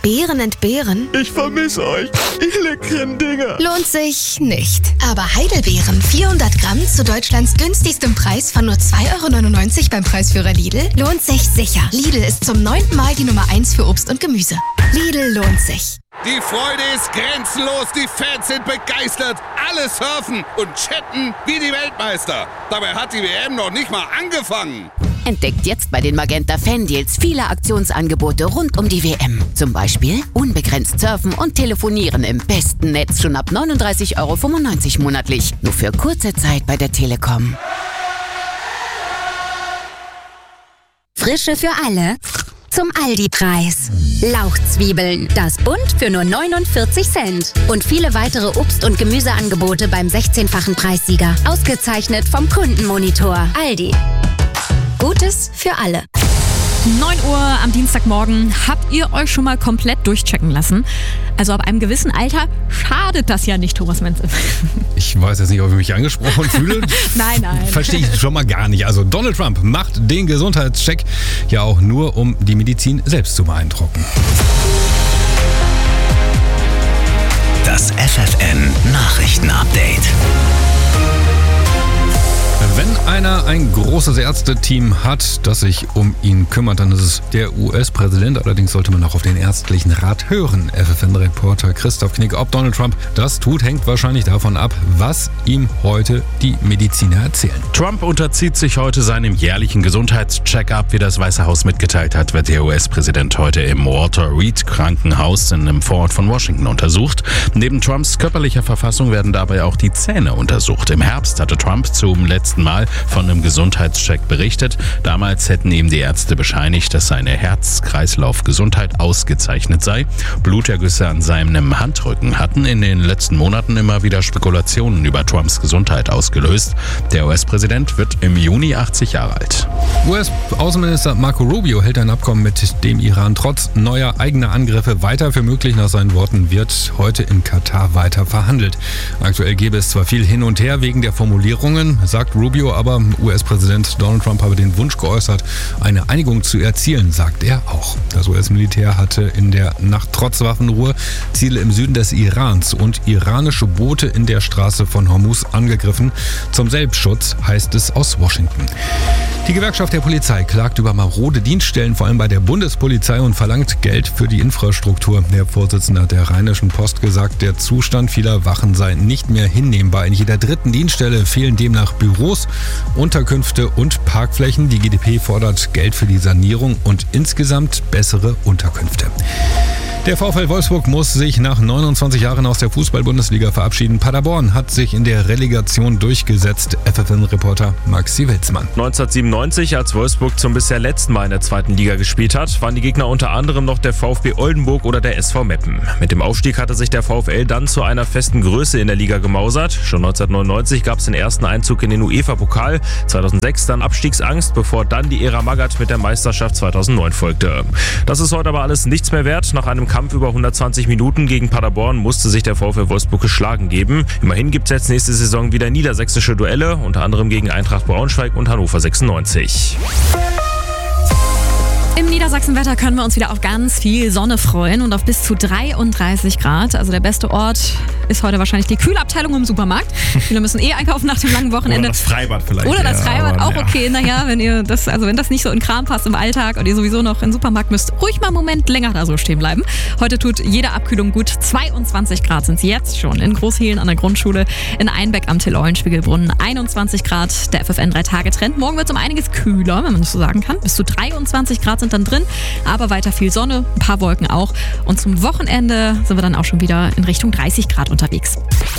Beeren entbehren? Ich vermisse euch, ihr leckeren Dinger. Lohnt sich nicht. Aber Heidelbeeren 400 Gramm zu Deutschlands günstigstem Preis von nur 2,99 € beim Preisführer Lidl lohnt sich sicher. Lidl ist zum 9. Mal die Nummer 1 für Obst und Gemüse. Lidl lohnt sich. Die Freude ist grenzenlos, die Fans sind begeistert, alle surfen und chatten wie die Weltmeister. Dabei hat die WM noch nicht mal angefangen. Entdeckt jetzt bei den Magenta Fan-Deals viele Aktionsangebote rund um die WM. Zum Beispiel unbegrenzt surfen und telefonieren im besten Netz schon ab 39,95 € monatlich. Nur für kurze Zeit bei der Telekom. Frische für alle zum Aldi-Preis. Lauchzwiebeln, das Bund für nur 49 Cent. Und viele weitere Obst- und Gemüseangebote beim 16-fachen Preissieger. Ausgezeichnet vom Kundenmonitor. Aldi. Gutes für alle. 9 Uhr am Dienstagmorgen. Habt ihr euch schon mal komplett durchchecken lassen? Also ab einem gewissen Alter schadet das ja nicht, Thomas Menzel. Ich weiß jetzt nicht, ob ich mich angesprochen fühle. Nein. Verstehe ich schon mal gar nicht. Also Donald Trump macht den Gesundheitscheck ja auch nur, um die Medizin selbst zu beeindrucken. Das FFN-Nachrichten-Update. Wenn einer ein großes Ärzteteam hat, das sich um ihn kümmert, dann ist es der US-Präsident. Allerdings sollte man auch auf den ärztlichen Rat hören. FFN-Reporter Christoph Knick. Ob Donald Trump das tut, hängt wahrscheinlich davon ab, was ihm heute die Mediziner erzählen. Trump unterzieht sich heute seinem jährlichen Gesundheitscheck-up. Wie das Weiße Haus mitgeteilt hat, wird der US-Präsident heute im Walter Reed Krankenhaus in einem Vorort von Washington untersucht. Neben Trumps körperlicher Verfassung werden dabei auch die Zähne untersucht. Im Herbst hatte Trump zum letzten Mal von einem Gesundheitscheck berichtet. Damals hätten ihm die Ärzte bescheinigt, dass seine Herz-Kreislauf-Gesundheit ausgezeichnet sei. Blutergüsse an seinem Handrücken hatten in den letzten Monaten immer wieder Spekulationen über Trumps Gesundheit ausgelöst. Der US-Präsident wird im Juni 80 Jahre alt. US-Außenminister Marco Rubio hält ein Abkommen mit dem Iran trotz neuer eigener Angriffe weiter für möglich. Nach seinen Worten wird heute in Katar weiter verhandelt. Aktuell gäbe es zwar viel hin und her wegen der Formulierungen, sagt Rubio, aber US-Präsident Donald Trump habe den Wunsch geäußert, eine Einigung zu erzielen, sagt er auch. Das US-Militär hatte in der Nacht trotz Waffenruhe Ziele im Süden des Irans und iranische Boote in der Straße von Hormuz angegriffen. Zum Selbstschutz, heißt es aus Washington. Die Gewerkschaft der Polizei klagt über marode Dienststellen, vor allem bei der Bundespolizei, und verlangt Geld für die Infrastruktur. Der Vorsitzende der Rheinischen Post gesagt, der Zustand vieler Wachen sei nicht mehr hinnehmbar. In jeder dritten Dienststelle fehlen demnach Büros, Unterkünfte und Parkflächen. Die GdP fordert Geld für die Sanierung und insgesamt bessere Unterkünfte. Der VfL Wolfsburg muss sich nach 29 Jahren aus der Fußball-Bundesliga verabschieden. Paderborn hat sich in der Relegation durchgesetzt. FFN-Reporter Maxi Wilsmann. 1997, als Wolfsburg zum bisher letzten Mal in der zweiten Liga gespielt hat, waren die Gegner unter anderem noch der VfB Oldenburg oder der SV Meppen. Mit dem Aufstieg hatte sich der VfL dann zu einer festen Größe in der Liga gemausert. Schon 1999 gab es den ersten Einzug in den UEFA-Pokal, 2006 dann Abstiegsangst, bevor dann die Ära Magath mit der Meisterschaft 2009 folgte. Das ist heute aber alles nichts mehr wert. Nach einem Kampf über 120 Minuten gegen Paderborn musste sich der VfL Wolfsburg geschlagen geben. Immerhin gibt es jetzt nächste Saison wieder niedersächsische Duelle, unter anderem gegen Eintracht Braunschweig und Hannover 96. Im Niedersachsenwetter können wir uns wieder auf ganz viel Sonne freuen und auf bis zu 33 Grad. Also der beste Ort ist heute wahrscheinlich die Kühlabteilung im Supermarkt. Viele müssen einkaufen nach dem langen Wochenende. Oder das Freibad vielleicht. Oder das Freibad, auch ja. okay. Naja, wenn das nicht so in Kram passt im Alltag und ihr sowieso noch in den Supermarkt müsst, ruhig mal einen Moment länger da so stehen bleiben. Heute tut jede Abkühlung gut. 22 Grad sind es jetzt schon in Großhehlen an der Grundschule, in Einbeck am Till-Eulenspiegel-Brunnen 21 Grad. Der FFN 3-Tage-Trend. Morgen wird es um einiges kühler, wenn man das so sagen kann. Bis zu 23 Grad sind dann drin, aber weiter viel Sonne, ein paar Wolken auch. Und zum Wochenende sind wir dann auch schon wieder in Richtung 30 Grad unterwegs.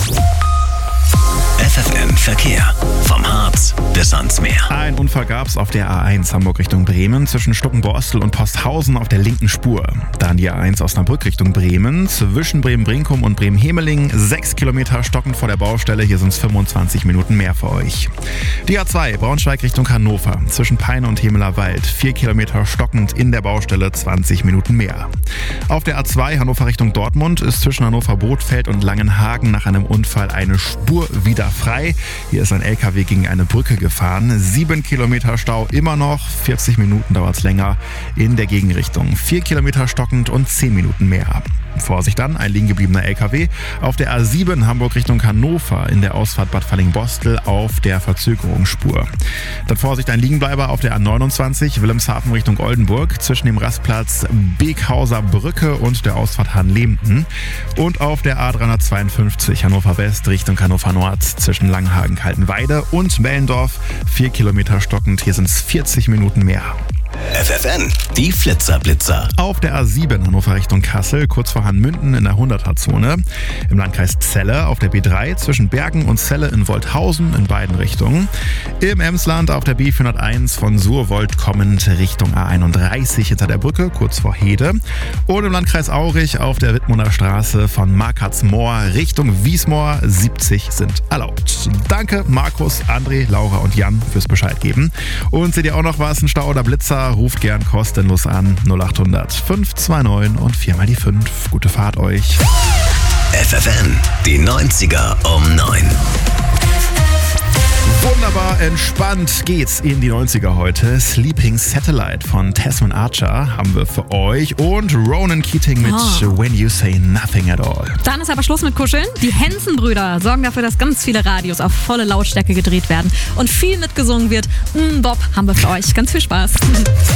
FFN Verkehr. Vom Harz bis ans Meer. Ein Unfall gab es auf der A1 Hamburg Richtung Bremen zwischen Stuckenborstel und Posthausen auf der linken Spur. Dann die A1 Osnabrück Richtung Bremen zwischen Bremen-Brinkum und Bremen-Hemeling. 6 Kilometer stockend vor der Baustelle. Hier sind es 25 Minuten mehr für euch. Die A2 Braunschweig Richtung Hannover zwischen Peine und Hemeler Wald. 4 Kilometer stockend in der Baustelle, 20 Minuten mehr. Auf der A2 Hannover Richtung Dortmund ist zwischen Hannover-Bothfeld und Langenhagen nach einem Unfall eine Spur wieder frei. Hier ist ein LKW gegen eine Brücke gefahren. 7 Kilometer Stau immer noch. 40 Minuten dauert es länger in der Gegenrichtung. 4 Kilometer stockend und 10 Minuten mehr. Vorsicht dann, ein liegen gebliebener LKW auf der A7 Hamburg Richtung Hannover in der Ausfahrt Bad Falling-Bostel auf der Verzögerungsspur. Dann Vorsicht, ein Liegenbleiber auf der A29 Wilhelmshaven Richtung Oldenburg zwischen dem Rastplatz Beekhauser Brücke und der Ausfahrt Hahnlemden. Und auf der A352 Hannover West Richtung Hannover Nord zwischen Langhagen, Kaltenweide und Mellendorf. 4 Kilometer stockend, hier sind es 40 Minuten mehr. FFN, die Flitzer-Blitzer. Auf der A7 Hannover Richtung Kassel, kurz vor Hahnmünden in der 100er-Zone. Im Landkreis Celle auf der B3 zwischen Bergen und Celle in Wolthausen in beiden Richtungen. Im Emsland auf der B401 von Surwold kommend Richtung A31 hinter der Brücke, kurz vor Hede. Und im Landkreis Aurich auf der Wittmunder Straße von Markhartsmoor Richtung Wiesmoor 70 sind erlaubt. Danke Markus, André, Laura und Jan fürs Bescheid geben. Und seht ihr auch noch was, ein Stau oder Blitzer? Ruft gern kostenlos an 0800 529 und 4 mal die 5. Gute Fahrt euch. FFN, die 90er um 9. Wunderbar entspannt geht's in die 90er heute. Sleeping Satellite von Tasman Archer haben wir für euch und Ronan Keating mit When You Say Nothing at All. Dann ist aber Schluss mit Kuscheln. Die Henson-Brüder sorgen dafür, dass ganz viele Radios auf volle Lautstärke gedreht werden und viel mitgesungen wird. Bob haben wir für euch. Ganz viel Spaß.